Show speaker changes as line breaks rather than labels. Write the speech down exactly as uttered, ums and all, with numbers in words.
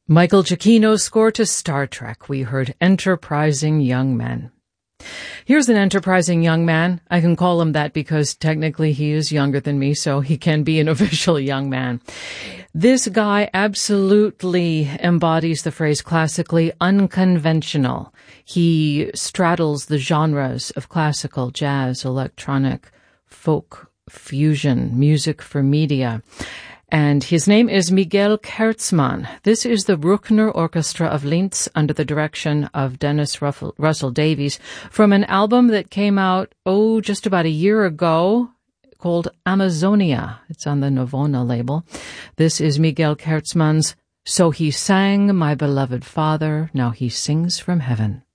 Michael Giacchino's score to Star Trek. We heard Enterprising Young Men. Here's an enterprising young man. I can call him that because technically he is younger than me, so he can be an official young man. This guy absolutely embodies the phrase classically unconventional. He straddles the genres of classical, jazz, electronic, folk, fusion, music for media. And his name is Miguel Kertzmann. This is the Bruckner Orchestra of Linz under the direction of Dennis Russell Davies from an album that came out, oh, just about a year ago called Amazonia. It's on the Novona label. This is Miguel Kertzmann's So He Sang, My Beloved Father, Now He Sings from Heaven.